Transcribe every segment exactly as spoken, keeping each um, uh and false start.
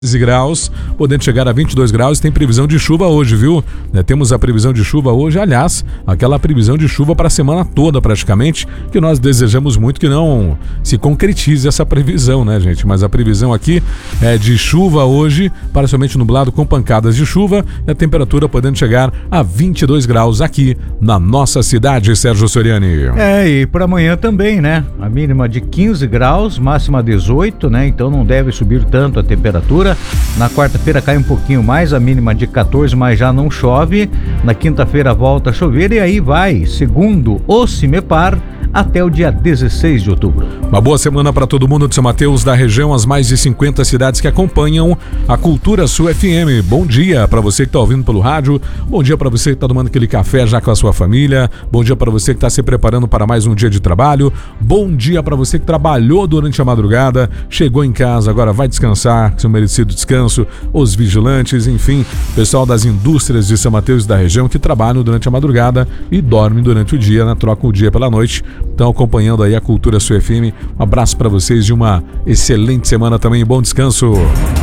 graus, podendo chegar a vinte e dois graus, tem previsão de chuva hoje, viu? É, temos a previsão de chuva hoje, aliás, aquela previsão de chuva para a semana toda praticamente, que nós desejamos muito que não se concretize essa previsão, né, gente? Mas a previsão aqui é de chuva hoje, parcialmente nublado com pancadas de chuva, e a temperatura podendo chegar a vinte e dois graus aqui na nossa cidade, Sérgio Soriani. É, e para amanhã também, né? A mínima de quinze graus, máxima dezoito, né? Então não deve subir tanto a temperatura. Na quarta-feira cai um pouquinho mais, a mínima de quatorze, mas já não chove. Na quinta-feira volta a chover e aí vai, segundo o CIMEPAR, até o dia dezesseis de outubro. Uma boa semana para todo mundo de São Mateus, da região, as mais de cinquenta cidades que acompanham a Cultura Sul F M. Bom dia para você que está ouvindo pelo rádio, bom dia para você que está tomando aquele café já com a sua família, bom dia para você que está se preparando para mais um dia de trabalho, bom dia para você que trabalhou durante a madrugada, chegou em casa, agora vai descansar, seu merecido descanso, os vigilantes, enfim, pessoal das indústrias de São Mateus e da região que trabalham durante a madrugada e dormem durante o dia, né? Trocam o dia pela noite. Estão acompanhando aí a Cultura Sul F M. Um abraço para vocês e uma excelente semana também. Bom descanso.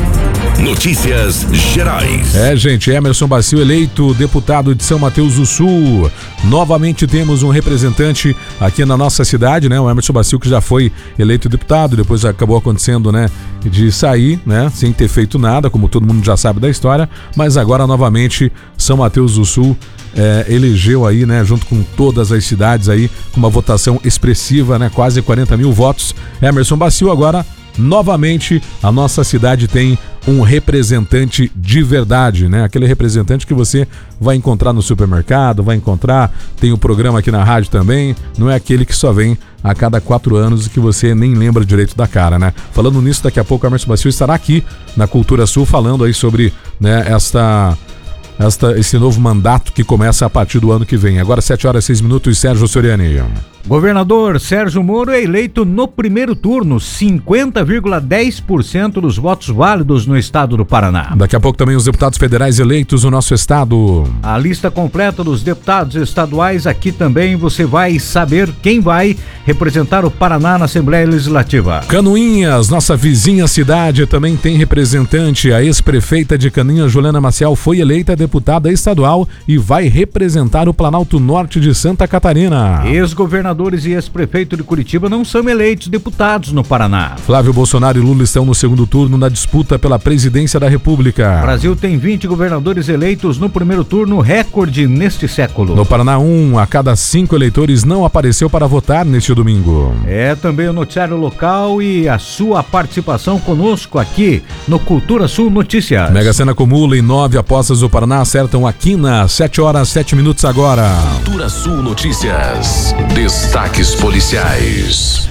Notícias Gerais. É, gente, Emerson Bacio eleito deputado de São Mateus do Sul. Novamente temos um representante aqui na nossa cidade, né? O Emerson Bacio, que já foi eleito deputado, depois acabou acontecendo, né, de sair, né, sem ter feito nada, como todo mundo já sabe da história, mas agora novamente São Mateus do Sul É, elegeu aí, né, junto com todas as cidades aí, com uma votação expressiva, né, quase quarenta mil votos. Emerson Bacio, agora, novamente, a nossa cidade tem um representante de verdade, né, aquele representante que você vai encontrar no supermercado, vai encontrar, tem o programa aqui na rádio também, não é aquele que só vem a cada quatro anos e que você nem lembra direito da cara, né. Falando nisso, daqui a pouco o Emerson Bacio estará aqui na Cultura Sul falando aí sobre, né, esta... Esta, esse novo mandato que começa a partir do ano que vem. Agora sete horas e seis minutos, Sérgio Soriani. Governador Sérgio Moro é eleito no primeiro turno, cinquenta vírgula dez por cento dos votos válidos no estado do Paraná. Daqui a pouco também os deputados federais eleitos no nosso estado. A lista completa dos deputados estaduais, aqui também você vai saber quem vai representar o Paraná na Assembleia Legislativa. Canoinhas, nossa vizinha cidade, também tem representante. A ex-prefeita de Canoinhas, Juliana Maciel, foi eleita deputada estadual e vai representar o Planalto Norte de Santa Catarina. Ex-governadores e ex-prefeito de Curitiba não são eleitos deputados no Paraná. Flávio Bolsonaro e Lula estão no segundo turno na disputa pela presidência da República. O Brasil tem vinte governadores eleitos no primeiro turno, recorde neste século. No Paraná, um a cada cinco eleitores não apareceu para votar neste domingo. É também o noticiário local e a sua participação conosco aqui no Cultura Sul Notícias. Mega Sena acumula e nove apostas do Paraná acertam a quina. sete horas, sete minutos agora. Cultura Sul Notícias. Destaques policiais.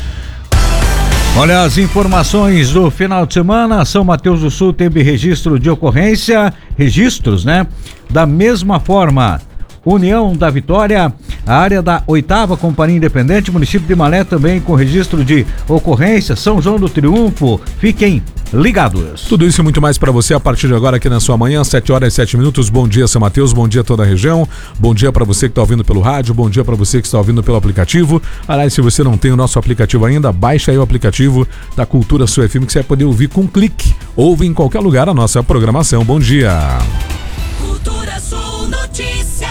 Olha as informações do final de semana. São Mateus do Sul teve registro de ocorrência, registros, né? Da mesma forma, União da Vitória, a área da oitava Companhia Independente, município de Malé também com registro de ocorrência, São João do Triunfo, fiquem ligados. Tudo isso e muito mais para você a partir de agora aqui na sua manhã, sete horas e sete minutos. Bom dia, São Mateus, bom dia a toda a região, bom dia para você que está ouvindo pelo rádio, bom dia para você que está ouvindo pelo aplicativo. Aliás, se você não tem o nosso aplicativo ainda, baixa aí o aplicativo da Cultura Sul F M que você vai poder ouvir com um clique. Ouve em qualquer lugar a nossa programação. Bom dia. Cultura Sul Notícias.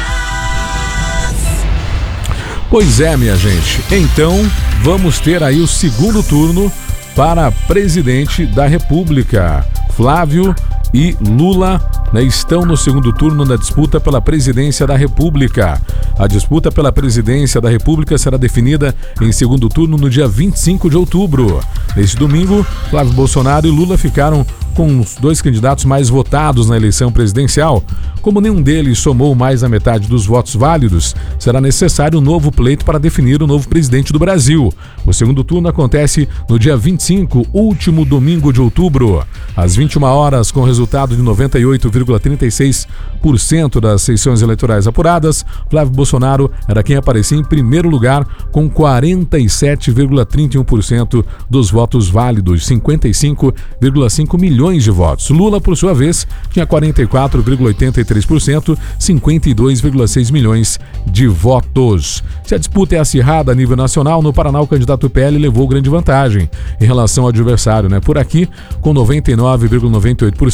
Pois é, minha gente. Então, vamos ter aí o segundo turno para presidente da República. Flávio e Lula, né, estão no segundo turno da disputa pela presidência da República. A disputa pela presidência da República será definida em segundo turno no dia vinte e cinco de outubro. Neste domingo, Flávio Bolsonaro e Lula ficaram com os dois candidatos mais votados na eleição presidencial. Como nenhum deles somou mais da metade dos votos válidos, será necessário um novo pleito para definir o novo presidente do Brasil. O segundo turno acontece no dia vinte e cinco, último domingo de outubro, às vinte e uma horas, com resultado de noventa e oito vírgula trinta e seis por cento das sessões eleitorais apuradas. Flávio Bolsonaro era quem aparecia em primeiro lugar com quarenta e sete vírgula trinta e um por cento dos votos válidos, cinquenta e cinco vírgula cinco milhões milhões de votos. Lula, por sua vez, tinha quarenta e quatro vírgula oitenta e três por cento, cinquenta e dois vírgula seis milhões de votos. Se a disputa é acirrada a nível nacional, no Paraná o candidato P L levou grande vantagem em relação ao adversário, né? Por aqui, com noventa e nove vírgula noventa e oito por cento